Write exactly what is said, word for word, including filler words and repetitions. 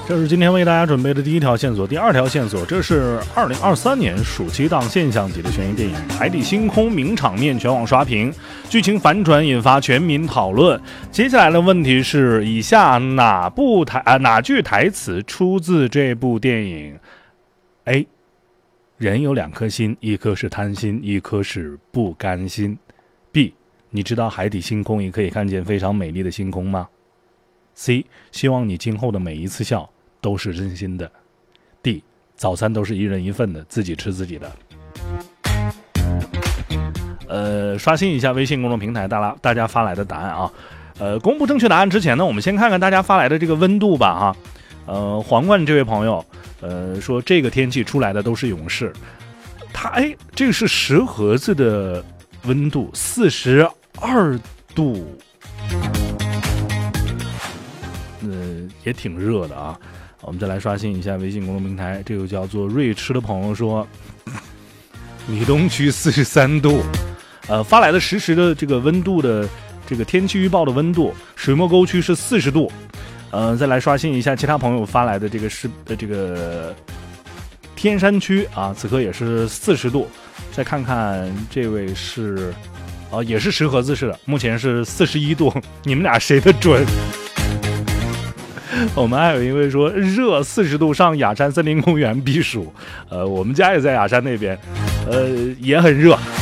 这是今天为大家准备的第一条线索。第二条线索，这是二零二三年暑期档现象级的悬疑电影《海底星空》，名场面全网刷屏，剧情反转引发全民讨论。接下来的问题是：以下哪部台啊哪句台词出自这部电影 ？A. 人有两颗心，一颗是贪心，一颗是不甘心。B. 你知道海底星空也可以看见非常美丽的星空吗？ C. 希望你今后的每一次笑都是真心的。 D. 早餐都是一人一份的，自己吃自己的。呃，刷新一下微信公众平台大家大家发来的答案啊。呃，公布正确答案之前呢，我们先看看大家发来的这个温度吧哈。呃，皇冠这位朋友，呃，说这个天气出来的都是勇士。他哎，这个是石盒子的温度，四十二度。呃，也挺热的啊。我们再来刷新一下微信公众平台，这个叫做瑞吃的朋友说，米东区四十三度，呃，发来的实时的这个温度的这个天气预报的温度，水墨沟区是四十度。呃，再来刷新一下其他朋友发来的这个是呃这个天山区啊，此刻也是四十度。再看看这位是，啊、呃，也是石盒子似的，目前是四十一度。你们俩谁的准？我们还有一位说热四十度上雅山森林公园避暑，呃，我们家也在雅山那边，呃，也很热。